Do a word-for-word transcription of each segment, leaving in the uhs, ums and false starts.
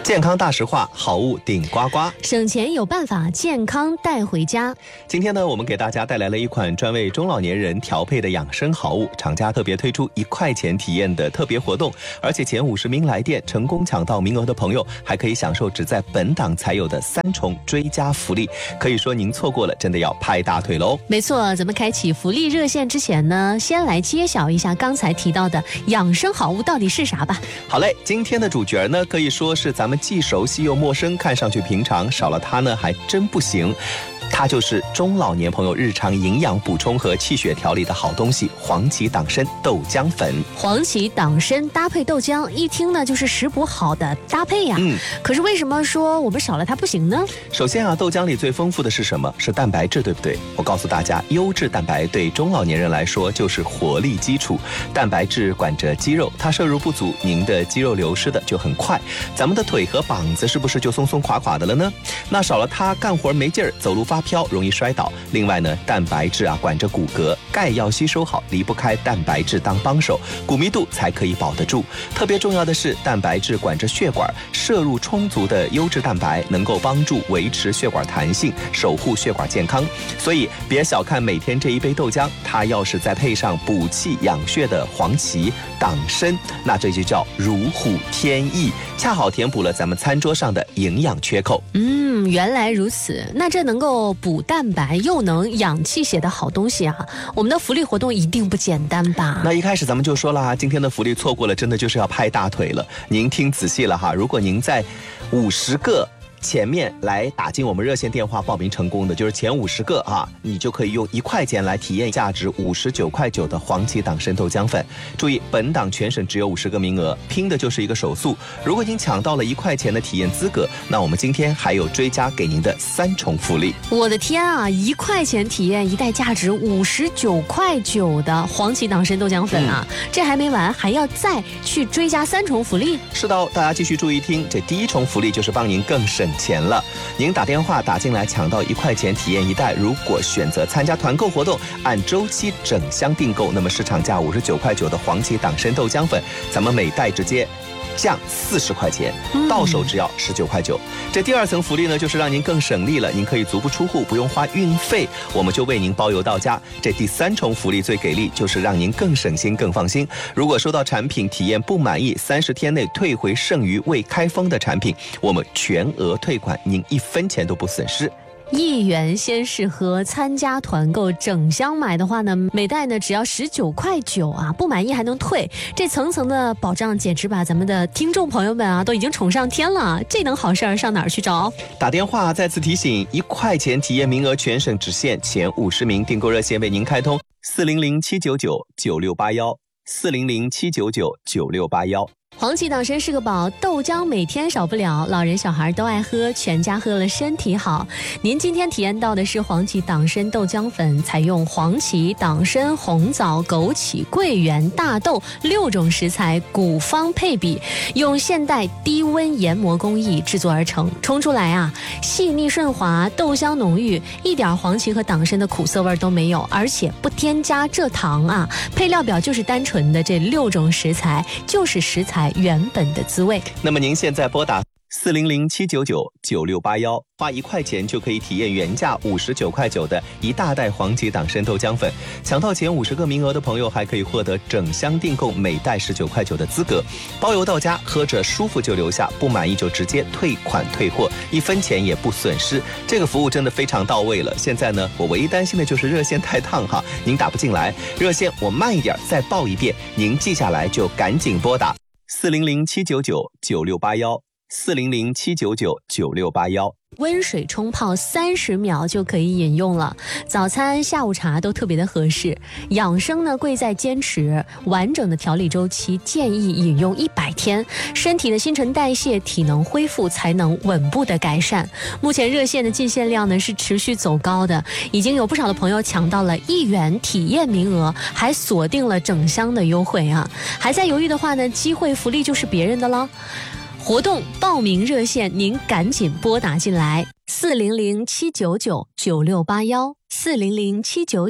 健康大实话，好物顶呱呱， 省钱有办法，健康带回家。 今天呢，我们给大家带来了一款专为中老年人调配的养生好物，厂家特别推出一块钱体验的特别活动，而且前五十名来电成功抢到名额的朋友，还可以享受只在本档才有的三重追加福利。可以说您错过了，真的要拍大腿喽！ 没错，咱们开启福利热线之前呢，先来揭晓一下刚才提到的养生好物到底是啥吧。 好嘞，今天的主角呢，可以说是咱们既熟悉又陌生，看上去平常，少了它呢还真不行。它就是中老年朋友日常营养补充和气血调理的好东西——黄芪党参豆浆粉。 黄芪党参搭配豆浆，一听呢就是食补好的搭配呀、啊。嗯，可是为什么说我们少了它不行呢？ 首先啊，豆浆里最丰富的是什么？是蛋白质，对不对？我告诉大家，优质蛋白对中老年人来说就是活力基础。蛋白质管着肌肉，它摄入不足，您的肌肉流失的就很快，咱们的腿和膀子是不是就松松垮垮的了呢？那少了它，干活没劲儿，走路发飘，容易摔倒。另外呢，蛋白质啊管着骨骼，钙要吸收好，离不开蛋白质当帮手，骨密度才可以保得住。特别重要的是，蛋白质管着血管，摄入充足的优质蛋白能够帮助维持血管弹性，守护血管健康。所以别小看每天这一杯豆浆，它要是再配上补气养血的黄芪、党参，那这就叫如虎添翼，恰好填补了咱们餐桌上的营养缺口。 嗯，原来如此。那这能够补蛋白又能养气血的好东西啊，我们的福利活动一定不简单吧？ 那一开始咱们就说了，今天的福利错过了，真的就是要拍大腿了。您听仔细了哈，如果您在五十个前面来打进我们热线电话报名成功的，就是前五十个啊，你就可以用一块钱来体验价值五十九块九的黄芪党参豆浆粉。注意，本档全省只有五十个名额，拼的就是一个手速。如果您抢到了一块钱的体验资格，那我们今天还有追加给您的三重福利。 我的天啊，一块钱体验一袋价值五十九块九的黄芪党参豆浆粉啊、嗯！这还没完，还要再去追加三重福利。 是的，大家继续注意听，这第一重福利就是帮您更省钱了。您打电话打进来抢到一块钱体验一袋，如果选择参加团购活动，按周期整箱订购，那么市场价五十九块九的黄芪党参豆浆粉，咱们每袋直接降四十块钱，到手只要十九块九。这第二层福利呢，就是让您更省力了，您可以足不出户，不用花运费，我们就为您包邮到家。这第三重福利最给力，就是让您更省心、更放心。如果收到产品体验不满意，三十天内退回剩余未开封的产品，我们全额退款，您一分钱都不损失。 一元先试喝，参加团购整箱买的话呢，每袋呢只要十九块九啊，不满意还能退，这层层的保障简直把咱们的听众朋友们啊都已经宠上天了。这等好事儿上哪儿去找？ 打电话再次提醒，一块钱体验名额全省只限前五十名，订购热线为您开通四零零七九九九六八幺四零零七九九九六八幺。 黄芪党参是个宝，豆浆每天少不了，老人小孩都爱喝，全家喝了身体好。您今天体验到的是黄芪党参豆浆粉，采用黄芪、党参、红枣、枸杞、桂圆、大豆六种食材古方配比，用现代低温研磨工艺制作而成，冲出来啊细腻顺滑，豆香浓郁，一点黄芪和党参的苦涩味都没有，而且不添加蔗糖啊。配料表就是单纯的这六种食材，就是食材原本的滋味。 那么您现在拨打四零零七九九九六八幺，花一块钱就可以体验原价五十九块九的一大袋黄芪党参豆浆粉。抢到前五十个名额的朋友，还可以获得整箱订购每袋十九块九的资格，包邮到家，喝着舒服就留下，不满意就直接退款退货，一分钱也不损失。这个服务真的非常到位了。现在呢，我唯一担心的就是热线太烫哈，您打不进来，热线我慢一点再报一遍，您记下来就赶紧拨打四零零七九九九六八幺四零零七九九九六八幺。 温水冲泡三十秒就可以饮用了，早餐下午茶都特别的合适。养生呢贵在坚持，完整的调理周期建议饮用一百天，身体的新陈代谢体能恢复才能稳步的改善。目前热线的进线量呢是持续走高的，已经有不少的朋友抢到了一元体验名额，还锁定了整箱的优惠啊！还在犹豫的话呢，机会福利就是别人的了。活动报名热线您赶紧拨打进来，四零零七九九九六八幺四零零七九九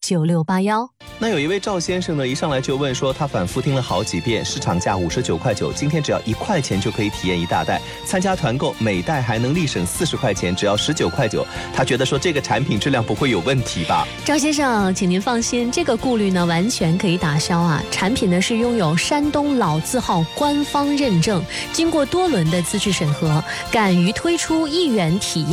九六八幺。 那有一位赵先生呢，一上来就问说，他反复听了好几遍，市场价五十九块九，今天只要一块钱就可以体验一大袋，参加团购每袋还能立省四十块钱，只要十九块九。他觉得说这个产品质量不会有问题吧？ 赵先生，请您放心，这个顾虑呢完全可以打消啊。产品呢是拥有山东老字号官方认证，经过多轮的资质审核，敢于推出一元体验